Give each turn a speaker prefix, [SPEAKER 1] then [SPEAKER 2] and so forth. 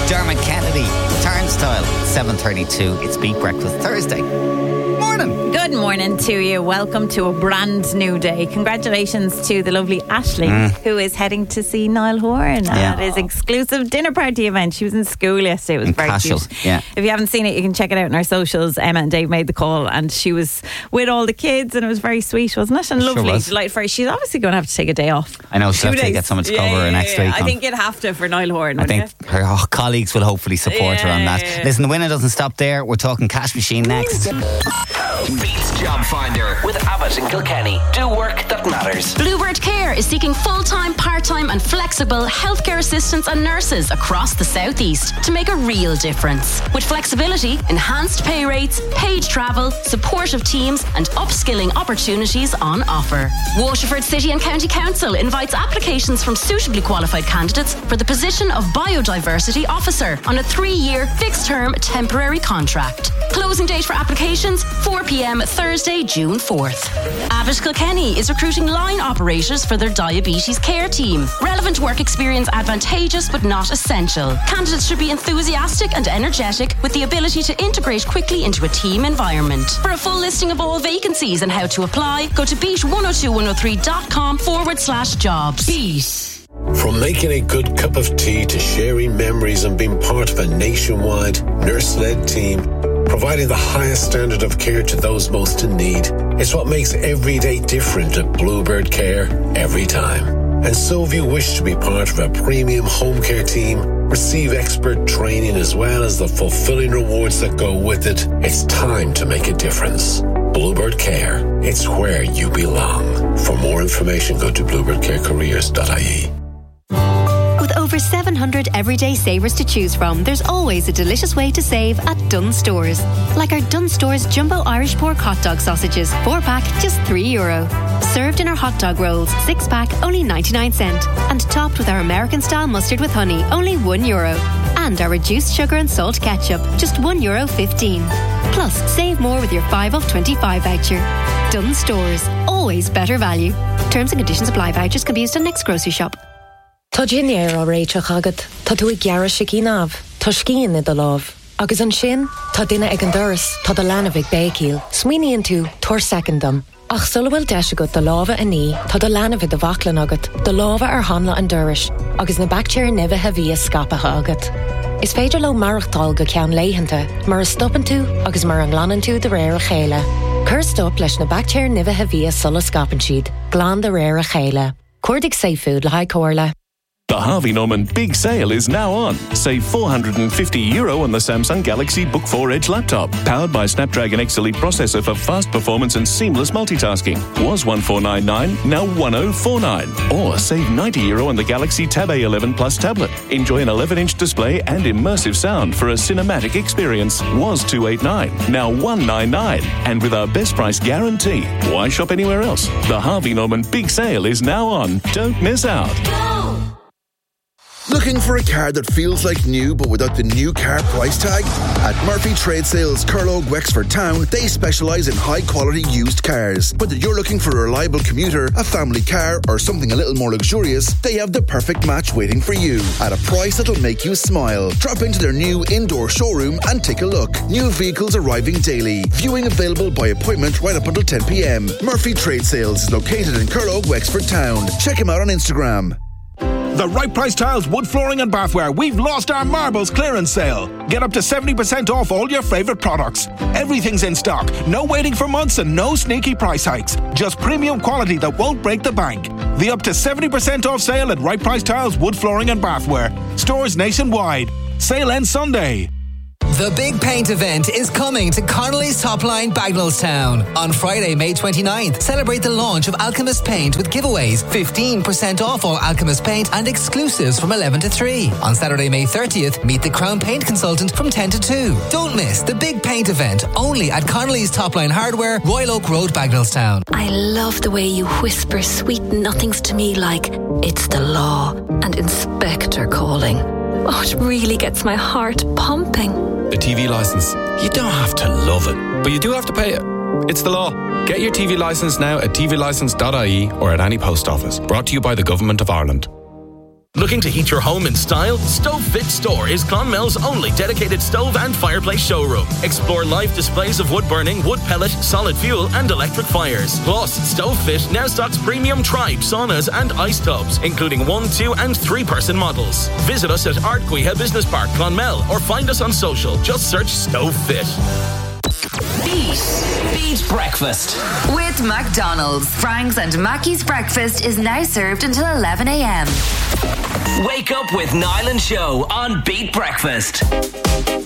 [SPEAKER 1] Dermot Kennedy, Turnstile, 7:32. It's Beat Breakfast Thursday. Morning.
[SPEAKER 2] Good morning to you. Welcome to a brand new day. Congratulations to the lovely Ashley, who is heading to see Niall Horan at his exclusive dinner party event. She was in school yesterday. It was very cute.
[SPEAKER 1] Yeah.
[SPEAKER 2] If you haven't seen it, you can check it out on our socials. Emma and Dave made the call, and she was with all the kids, and it was very sweet, wasn't it? And lovely. Delighted for her. She's obviously going to have to take a day off.
[SPEAKER 1] I know, she'll have to get someone to cover her next week.
[SPEAKER 2] I think you'd have to for Niall Horan.
[SPEAKER 1] I think her colleagues will hopefully support her on that. Listen, the winner doesn't stop there. We're talking cash machine next.
[SPEAKER 3] Beats Job Finder with Abbott and Kilkenny. Do work that matters.
[SPEAKER 4] Bluebird Care is seeking full-time, part-time and flexible healthcare assistants and nurses across the southeast to make a real difference. With flexibility, enhanced pay rates, paid travel, supportive teams and upskilling opportunities on offer. Waterford City and County Council invites applications from suitably qualified candidates for the position of Biodiversity Officer on a 3-year fixed-term temporary contract. Closing date for applications 4 p.m. Thursday, June 4th. Abbott Kilkenny is recruiting line operators for their diabetes care team. Relevant work experience advantageous but not essential. Candidates should be enthusiastic and energetic with the ability to integrate quickly into a team environment. For a full listing of all vacancies and how to apply, go to beat102103.com/jobs. Beat.
[SPEAKER 5] From making a good cup of tea to sharing memories and being part of a nationwide nurse-led team, providing the highest standard of care to those most in need, it's what makes every day different at Bluebird Care every time. And so if you wish to be part of a premium home care team, receive expert training as well as the fulfilling rewards that go with it, it's time to make a difference. Bluebird Care, it's where you belong. For more information, go to bluebirdcarecareers.ie.
[SPEAKER 6] With over 700 everyday savers to choose from, there's always a delicious way to save at Dunnes Stores. Like our Dunnes Stores Jumbo Irish Pork Hot Dog Sausages, 4-pack, just €3. Served in our hot dog rolls, 6-pack, only 99¢. And topped with our American-style mustard with honey, only €1. And our reduced sugar and salt ketchup, just €1.15. Plus, save more with your 5 off 25 voucher. Dunnes Stores, always better value. Terms and conditions apply. Vouchers can be used on next grocery shop.
[SPEAKER 7] Tá Ginny ar réiteach agad, tá tú ag gearra sicí tá scían i do lámh. Agus an sin, tá duine ag an doras, tá do leanamh ag bécíl, smuoiníonn tú tuair secondam. Ach sulla bhfuil deise go do lámha a ní, tá do leanamh i do bhaclan agad, do lámha ar hanla an doras, agus na bactéir nibithe bhí scapatha agad. Is féidir le marachtáil go ceann léitheanta, mar a stopan tú agus mar an ghlanan tú de réir a chéile. Cur stop leis na bactéir nibithe bhí sulla scapan siad, glán de réir a chéile. Cuirdig Seafood le haid cóirle.
[SPEAKER 8] The Harvey Norman Big Sale is now on. Save €450 on the Samsung Galaxy Book 4 Edge laptop. Powered by Snapdragon X Elite processor for fast performance and seamless multitasking. Was $1,499, now $1,049. Or save €90 on the Galaxy Tab A11 Plus tablet. Enjoy an 11-inch display and immersive sound for a cinematic experience. Was $289, now $199. And with our best price guarantee, why shop anywhere else? The Harvey Norman Big Sale is now on. Don't miss out.
[SPEAKER 9] Looking for a car that feels like new but without the new car price tag? At Murphy Trade Sales, Curlogue, Wexford Town, they specialise in high-quality used cars. Whether you're looking for a reliable commuter, a family car or something a little more luxurious, they have the perfect match waiting for you at a price that'll make you smile. Drop into their new indoor showroom and take a look. New vehicles arriving daily. Viewing available by appointment right up until 10 p.m. Murphy Trade Sales is located in Curlogue, Wexford Town. Check him out on Instagram.
[SPEAKER 10] The Right Price Tiles Wood Flooring and Bathware, we've lost our marbles clearance sale. Get up to 70% off all your favourite products. Everything's in stock, no waiting for months and no sneaky price hikes. Just premium quality that won't break the bank. The up to 70% off sale at Right Price Tiles Wood Flooring and Bathware. Stores nationwide. Sale ends Sunday.
[SPEAKER 11] The Big Paint event is coming to Connolly's Top Line, Bagnallstown. On Friday, May 29th, celebrate the launch of Alchemist Paint with giveaways, 15% off all Alchemist Paint and exclusives from 11 to 3. On Saturday, May 30th, meet the Crown Paint consultant from 10 to 2. Don't miss the Big Paint event, only at Connolly's Top Line Hardware, Royal Oak Road, Bagnallstown.
[SPEAKER 4] I love the way you whisper sweet nothings to me like, it's the law and Inspector calling. Oh, it really gets my heart pumping.
[SPEAKER 12] A TV licence. You don't have to love it, but you do have to pay it. It's the law. Get your TV licence now at tvlicence.ie or at any post office. Brought to you by the Government of Ireland.
[SPEAKER 13] Looking to heat your home in style? Stove Fit Store is Clonmel's only dedicated stove and fireplace showroom. Explore live displays of wood burning, wood pellet, solid fuel and electric fires. Plus, Stove Fit now stocks premium Tribe saunas and ice tubs, including 1, 2 and 3 person models. Visit us at Art Guiha Business Park, Clonmel, or find us on social. Just search Stove Fit.
[SPEAKER 14] Beat Breakfast with McDonald's. Frank's and Mackey's breakfast is now served until 11 a.m.
[SPEAKER 3] Wake up with Niall and Show on Beat Breakfast.